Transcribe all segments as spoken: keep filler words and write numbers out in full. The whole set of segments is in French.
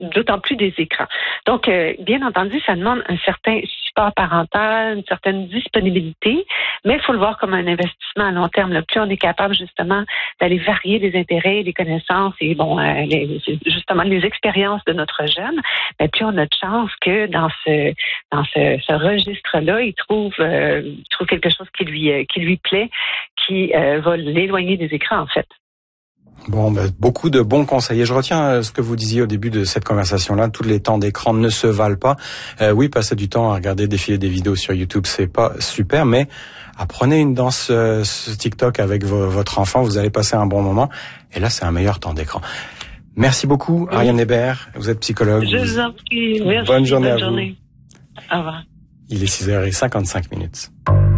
d'autant plus des écrans. Donc, euh, bien entendu, ça demande un certain support parental, une certaine disponibilité, mais il faut le voir comme un investissement à long terme. Là. Plus on est capable justement d'aller varier les intérêts, les connaissances et bon, euh, les, justement les expériences de notre jeune, ben, plus on a de chance que dans ce dans ce, ce registre-là, il trouve euh, il trouve quelque chose qui lui euh, qui lui plaît, qui euh, va l'éloigner des écrans en fait. Bon, ben, beaucoup de bons conseils. Et je retiens ce que vous disiez au début de cette conversation-là. Tous les temps d'écran ne se valent pas. Euh, oui, passer du temps à regarder défiler des vidéos sur YouTube, c'est pas super, mais apprenez une danse euh, TikTok avec vo- votre enfant, vous allez passer un bon moment. Et là, c'est un meilleur temps d'écran. Merci beaucoup, oui. Ariane Hébert. Vous êtes psychologue. Je vous en prie. Merci. Bonne journée bonne à journée. vous. Au revoir. Il est six heures cinquante-cinq minutes.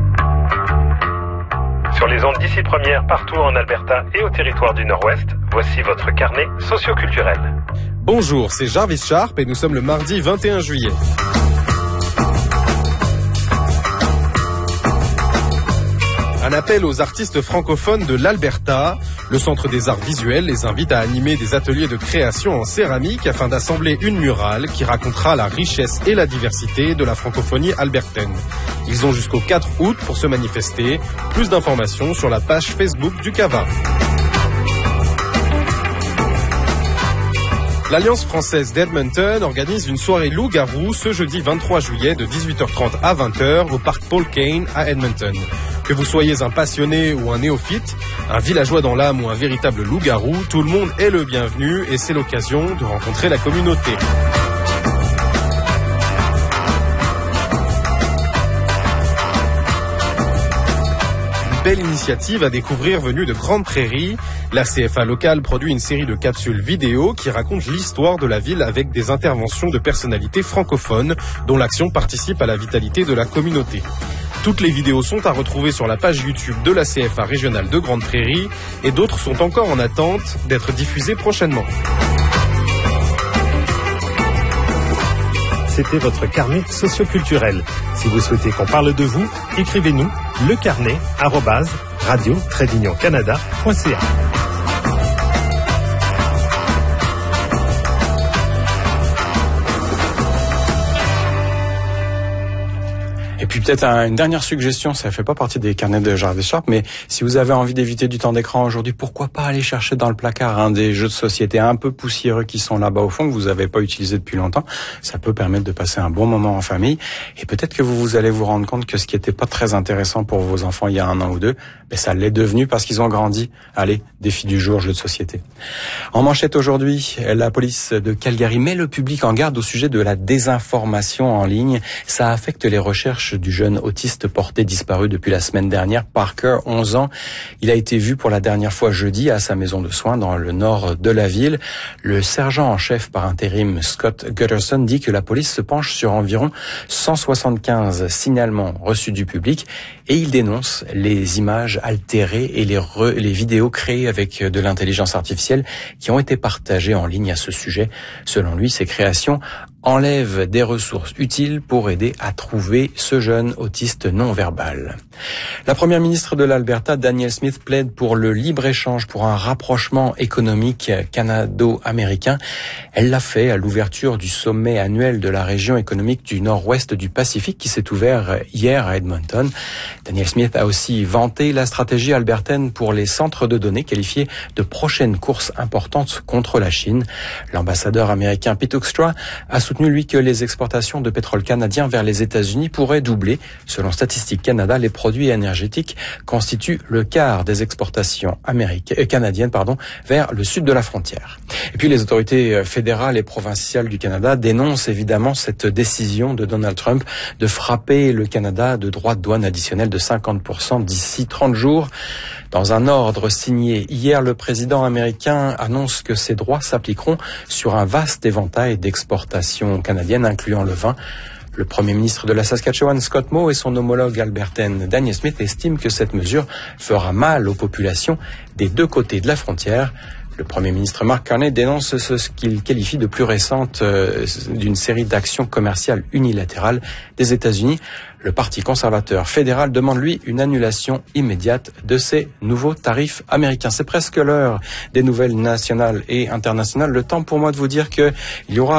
Sur les ondes d'ici première, partout en Alberta et au territoire du Nord-Ouest, voici votre carnet socioculturel. Bonjour, c'est Jarvis Sharp et nous sommes le mardi vingt et un juillet. Un appel aux artistes francophones de l'Alberta. Le Centre des arts visuels les invite à animer des ateliers de création en céramique afin d'assembler une murale qui racontera la richesse et la diversité de la francophonie albertaine. Ils ont jusqu'au quatre août pour se manifester. Plus d'informations sur la page Facebook du CAVA. L'Alliance française d'Edmonton organise une soirée loup-garou ce jeudi vingt-trois juillet de dix-huit heures trente à vingt heures au parc Paul Kane à Edmonton. Que vous soyez un passionné ou un néophyte, un villageois dans l'âme ou un véritable loup-garou, tout le monde est le bienvenu et c'est l'occasion de rencontrer la communauté. Belle initiative à découvrir venue de Grande Prairie. La C F A locale produit une série de capsules vidéo qui racontent l'histoire de la ville avec des interventions de personnalités francophones dont l'action participe à la vitalité de la communauté. Toutes les vidéos sont à retrouver sur la page YouTube de la C F A régionale de Grande Prairie et d'autres sont encore en attente d'être diffusées prochainement. C'était votre carnet socioculturel. Si vous souhaitez qu'on parle de vous, écrivez-nous lecarnet arobase radio tiret union canada point c a. Et puis peut-être une dernière suggestion, ça fait pas partie des carnets de Jarvis Sharp, mais si vous avez envie d'éviter du temps d'écran aujourd'hui, pourquoi pas aller chercher dans le placard un des jeux de société un peu poussiéreux qui sont là-bas au fond, que vous n'avez pas utilisé depuis longtemps. Ça peut permettre de passer un bon moment en famille. Et peut-être que vous, vous allez vous rendre compte que ce qui était pas très intéressant pour vos enfants il y a un an ou deux, ben ça l'est devenu parce qu'ils ont grandi. Allez, défi du jour, jeu de société. En manchette aujourd'hui, la police de Calgary met le public en garde au sujet de la désinformation en ligne. Ça affecte les recherches du jeune autiste porté disparu depuis la semaine dernière, Parker, onze ans. Il a été vu pour la dernière fois jeudi à sa maison de soins dans le nord de la ville. Le sergent en chef par intérim, Scott Gutterson, dit que la police se penche sur environ cent soixante-quinze signalements reçus du public et il dénonce les images altérées et les, re, les vidéos créées avec de l'intelligence artificielle qui ont été partagées en ligne à ce sujet. Selon lui, ces créations enlève des ressources utiles pour aider à trouver ce jeune autiste non-verbal. La première ministre de l'Alberta, Danielle Smith, plaide pour le libre-échange, pour un rapprochement économique canado-américain. Elle l'a fait à l'ouverture du sommet annuel de la région économique du nord-ouest du Pacifique qui s'est ouvert hier à Edmonton. Danielle Smith a aussi vanté la stratégie albertaine pour les centres de données qualifiés de prochaines courses importantes contre la Chine. L'ambassadeur américain Pete Hoekstra a soutenu, lui, que les exportations de pétrole canadien vers les États-Unis pourraient doubler. Selon Statistique Canada, les produits énergétiques constituent le quart des exportations américaines, canadiennes, pardon, vers le sud de la frontière. Et puis les autorités fédérales et provinciales du Canada dénoncent évidemment cette décision de Donald Trump de frapper le Canada de droits de douane additionnels de cinquante pour cent d'ici trente jours. Dans un ordre signé hier, le président américain annonce que ces droits s'appliqueront sur un vaste éventail d'exportations canadiennes, incluant le vin. Le premier ministre de la Saskatchewan, Scott Moe, et son homologue albertaine, Danielle Smith, estiment que cette mesure fera mal aux populations des deux côtés de la frontière. Le Premier ministre Mark Carney dénonce ce qu'il qualifie de plus récente euh, d'une série d'actions commerciales unilatérales des États-Unis. Le Parti conservateur fédéral demande, lui, une annulation immédiate de ces nouveaux tarifs américains. C'est presque l'heure des nouvelles nationales et internationales. Le temps pour moi de vous dire qu'il y aura